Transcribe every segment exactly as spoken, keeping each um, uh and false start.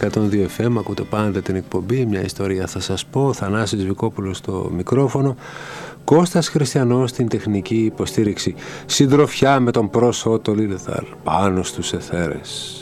εκατόν δύο εφ εμ, ακούτε πάντα την εκπομπή «Μια ιστορία θα σας πω». Θανάσης Βικόπουλος στο μικρόφωνο, Κώστας Χριστιανός στην τεχνική υποστήριξη. Συντροφιά με τον πρόσω το Λίλεθαρ πάνω στους αιθέρες.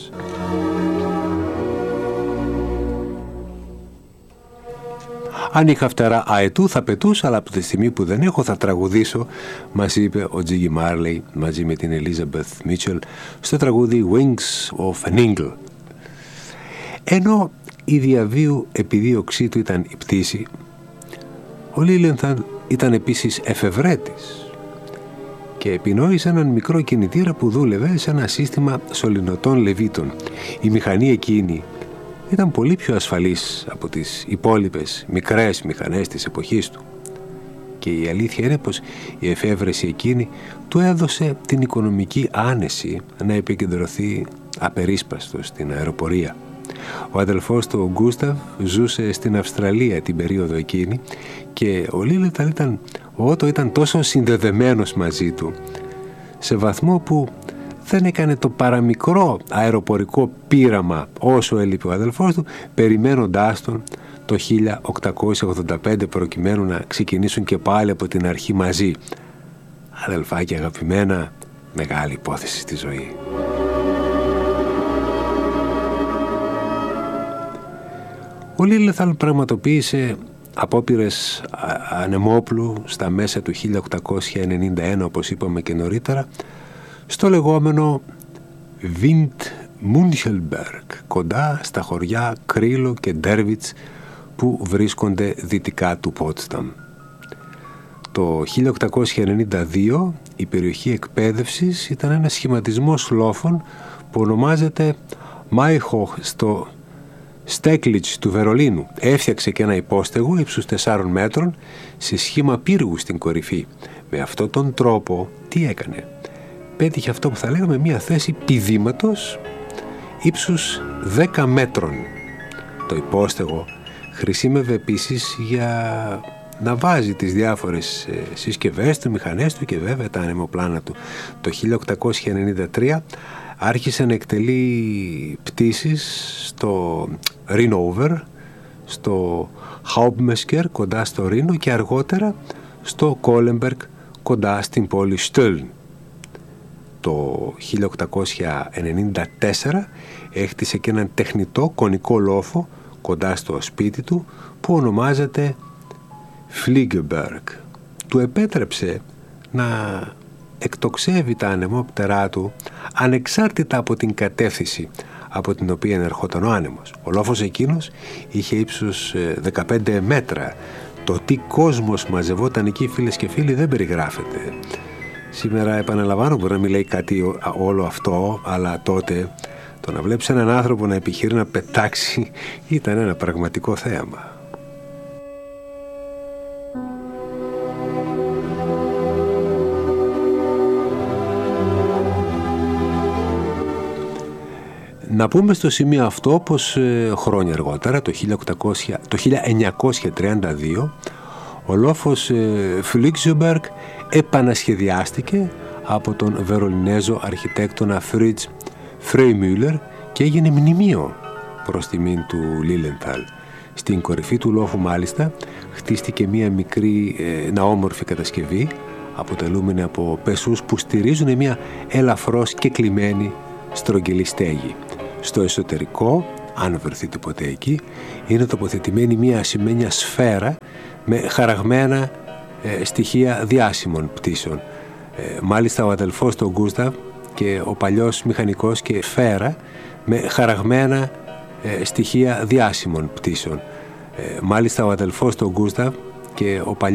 Αν είχα φτερά αετού θα πετούσα, αλλά από τη στιγμή που δεν έχω θα τραγουδήσω, μας είπε ο Τζίγι Μάρλεϊ μαζί με την Ελίζαμπεθ Μίτσελ στο τραγούδι Wings of an Eagle. Ενώ η διαβίου επιδίωξή του ήταν η πτήση, ο Λίλενθαλ ήταν επίσης εφευρέτης και επινόησε έναν μικρό κινητήρα που δούλευε σε ένα σύστημα σωληνωτών λεβίτων. Η μηχανή εκείνη ήταν πολύ πιο ασφαλής από τις υπόλοιπες μικρές μηχανές της εποχής του. Και η αλήθεια είναι πως η εφεύρεση εκείνη του έδωσε την οικονομική άνεση να επικεντρωθεί απερίσπαστο στην αεροπορία. Ο αδελφός του, ο Γκούσταβ, ζούσε στην Αυστραλία την περίοδο εκείνη και ο Λίλενθαλ ήταν, ο Ότο ήταν τόσο συνδεδεμένος μαζί του, σε βαθμό που δεν έκανε το παραμικρό αεροπορικό πείραμα όσο έλειπε ο αδελφός του, περιμένοντάς τον το χίλια οκτακόσια ογδόντα πέντε προκειμένου να ξεκινήσουν και πάλι από την αρχή μαζί. Αδελφάκια αγαπημένα, μεγάλη υπόθεση στη ζωή. Ο Λίλενθαλ πραγματοποίησε απόπειρες ανεμόπλου στα μέσα του χίλια οκτακόσια ενενήντα ένα, όπως είπαμε και νωρίτερα, στο λεγόμενο Windmunchelberg, κοντά στα χωριά Κρίλο και Ντέρβιτς που βρίσκονται δυτικά του Πότσταμ. Το χίλια οκτακόσια ενενήντα δύο η περιοχή εκπαίδευσης ήταν ένα σχηματισμός λόφων που ονομάζεται Μάιχοχ στο Στέκλιτς του Βερολίνου. Έφτιαξε και ένα υπόστεγο ύψους τεσσάρων μέτρων σε σχήμα πύργου στην κορυφή. Με αυτόν τον τρόπο τι έκανε? Πέτυχε αυτό που θα λέγαμε μια θέση πηδήματος ύψους δέκα μέτρων. Το υπόστεγο χρησιμεύε επίσης για να βάζει τις διάφορες συσκευές του, μηχανές του και βέβαια τα ανεμοπλάνα του. Το χίλια οκτακόσια ενενήντα τρία άρχισε να εκτελεί πτήσεις στο Ρίνοver, στο Hauptmesker κοντά στο Ρήνο και αργότερα στο Κόλεμπεργκ κοντά στην πόλη Στöln. Το χίλια οκτακόσια ενενήντα τέσσερα έχτισε και έναν τεχνητό κονικό λόφο κοντά στο σπίτι του που ονομάζεται Fliegeberg. Του επέτρεψε να εκτοξεύει τα ανεμόπτερά του ανεξάρτητα από την κατεύθυνση από την οποία ερχόταν ο άνεμος. Ο λόφος εκείνος είχε ύψους δεκαπέντε μέτρα. Το τι κόσμος μαζευόταν εκεί, φίλες και φίλοι, δεν περιγράφεται. Σήμερα, επαναλαμβάνω, μπορεί να μην λέει κάτι όλο αυτό, αλλά τότε το να βλέπεις έναν άνθρωπο να επιχειρεί να πετάξει ήταν ένα πραγματικό θέαμα. Να πούμε στο σημείο αυτό πως ε, χρόνια αργότερα, το, χίλια οκτακόσια, το χίλια εννιακόσια τριάντα δύο, ο λόφος ε, Fliegeberg επανασχεδιάστηκε από τον Βερολινέζο αρχιτέκτονα Fritz Freimüller και έγινε μνημείο προς τιμήν του Λίλενθαλ. Στην κορυφή του λόφου μάλιστα χτίστηκε μία μικρή ε, ναόμορφη κατασκευή αποτελούμενη από πεσούς που στηρίζουν μία ελαφρώς κεκλειμένη στρογγυλή στέγη. Στο εσωτερικό, αν βρεθείτε ποτέ εκεί, είναι τοποθετημένη μία ασημένια σφαίρα με χαραγμένα ε, στοιχεία διάσημων πτήσεων. Ε, μάλιστα ο αδελφός του Γκούσταβ και ο παλιός μηχανικός και σφαίρα με χαραγμένα ε, στοιχεία διάσημων πτήσεων. Ε, μάλιστα ο αδελφός του Γκούσταβ και ο παλιός